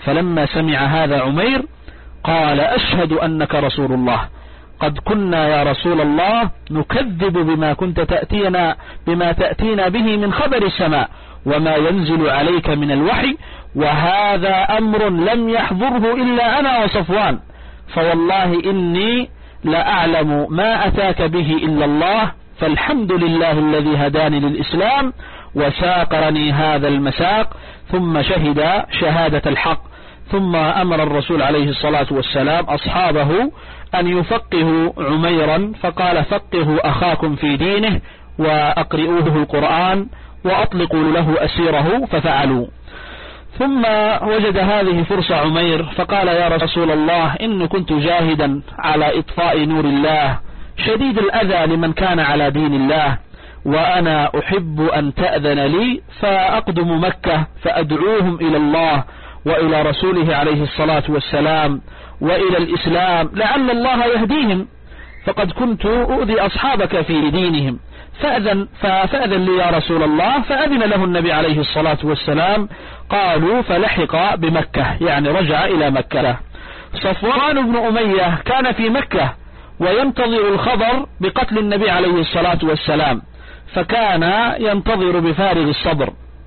فلما سمع هذا عمير قال أشهد أنك رسول الله، قد كنا يا رسول الله نكذب بما تأتينا به من خبر السماء وما ينزل عليك من الوحي، وهذا أمر لم يحضره إلا أنا وصفوان، فوالله إني لأعلم ما أتاك به إلا الله، فالحمد لله الذي هداني للإسلام وساقرني هذا المساق. ثم شهد شهادة الحق. ثم أمر الرسول عليه الصلاة والسلام أصحابه أن يفقهوا عميرا، فقال فقهوا أخاكم في دينه وأقرئوه القرآن وأطلقوا له أسيره، ففعلوا. ثم وجد هذه فرصة عمير فقال يا رسول الله إن كنت جاهدا على إطفاء نور الله شديد الأذى لمن كان على دين الله، وأنا أحب أن تأذن لي فأقدم مكة فأدعوهم إلى الله وإلى رسوله عليه الصلاة والسلام وإلى الإسلام لعل الله يهديهم، فقد كنت أؤذي أصحابك في دينهم، فأذن لي يا رسول الله. فأذن له النبي عليه الصلاة والسلام. قالوا فلحق بمكة، يعني رجع إلى مكة. صفوان بن أمية كان في مكة وينتظر الخبر بقتل النبي عليه الصلاة والسلام، فكان ينتظر بفارغ الصبر،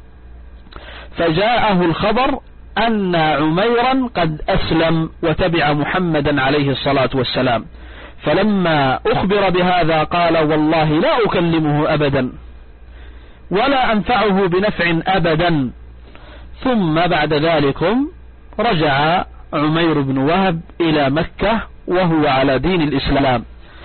فجاءه الخبر أن عميرا قد أسلم وتبع محمدا عليه الصلاة والسلام. فلما أخبر بهذا قال والله لا أكلمه أبدا ولا أنفعه بنفع أبدا. ثم بعد ذلك رجع عمير بن وهب إلى مكة وهو على دين الإسلام.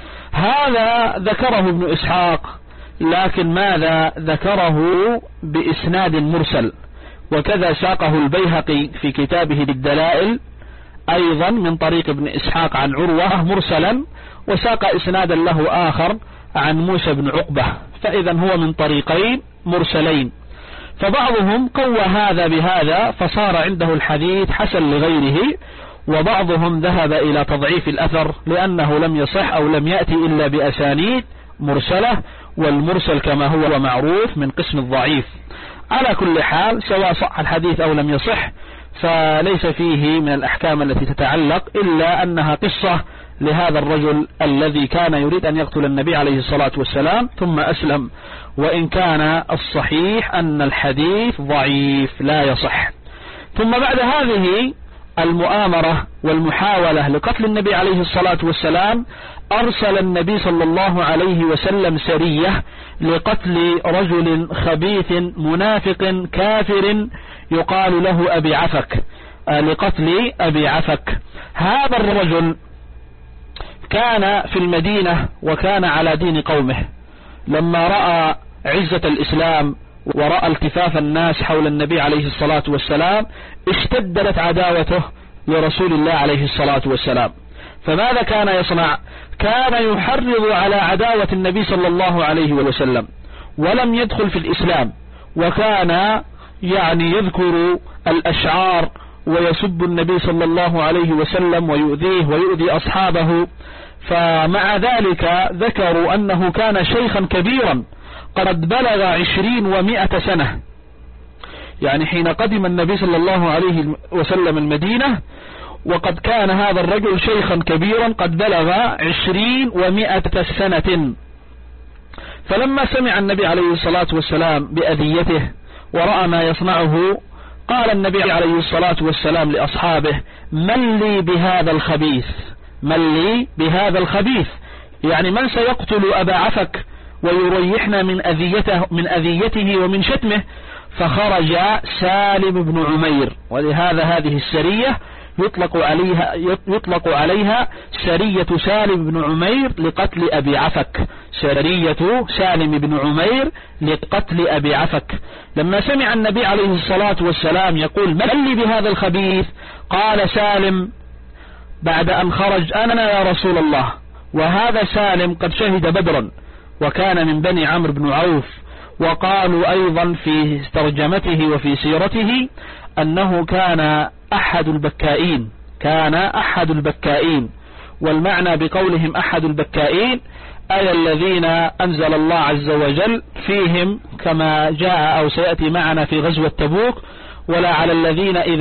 هذا ذكره ابن إسحاق، لكن ماذا ذكره بإسناد مرسل، وكذا ساقه البيهقي في كتابه الدلائل أيضا من طريق ابن إسحاق عن عروة مرسلا، وساق إسنادا له آخر عن موسى بن عقبة، فإذا هو من طريقين مرسلين. فبعضهم قوى هذا بهذا فصار عنده الحديث حسن لغيره، وبعضهم ذهب إلى تضعيف الأثر لأنه لم يصح أو لم يأتي إلا بأسانيد مرسلة، والمرسل كما هو معروف من قسم الضعيف. على كل حال سواء صح الحديث أو لم يصح فليس فيه من الأحكام التي تتعلق إلا أنها قصة لهذا الرجل الذي كان يريد أن يقتل النبي عليه الصلاة والسلام ثم أسلم، وإن كان الصحيح أن الحديث ضعيف لا يصح. ثم بعد هذه المؤامرة والمحاولة لقتل النبي عليه الصلاة والسلام أرسل النبي صلى الله عليه وسلم سرية لقتل رجل خبيث منافق كافر يقال له أبي عفك، لقتل أبي عفك. هذا الرجل كان في المدينة وكان على دين قومه، لما رأى عزة الإسلام ورأى التفاف الناس حول النبي عليه الصلاة والسلام اشتدت عداوته لرسول الله عليه الصلاة والسلام. فماذا كان يصنع؟ كان يحرض على عداوة النبي صلى الله عليه وسلم، ولم يدخل في الإسلام، وكان يعني يذكر الأشعار ويسب النبي صلى الله عليه وسلم ويؤذيه ويؤذي أصحابه. فمع ذلك ذكروا أنه كان شيخا كبيرا قد بلغ 20 و100 سنة، يعني حين قدم النبي صلى الله عليه وسلم المدينة وقد كان هذا الرجل شيخا كبيرا قد بلغ 20 و100 سنة. فلما سمع النبي عليه الصلاة والسلام بأذيته ورأى ما يصنعه قال النبي عليه الصلاة والسلام لأصحابه من لي بهذا الخبيث، من لي بهذا الخبيث، يعني من سيقتل أبا عفك ويريحنا من أذيته ومن شتمه. فخرج سالم بن عمير، ولهذا هذه السرية يطلق عليها سرية سالم بن عمير لقتل أبي عفك، سرية سالم بن عمير لقتل أبي عفك. لما سمع النبي عليه الصلاة والسلام يقول من لي بهذا الخبيث، قال سالم بعد أن خرج أنا يا رسول الله. وهذا سالم قد شهد بدرا وكان من بني عمرو بن عوف. وقالوا أيضا في ترجمته وفي سيرته أنه كان أحد البكائين، كان أحد البكائين. والمعنى بقولهم أحد البكائين أي الذين أنزل الله عز وجل فيهم كما جاء أو سيأتي معنا في غزوة تبوك ولا على الذين إذا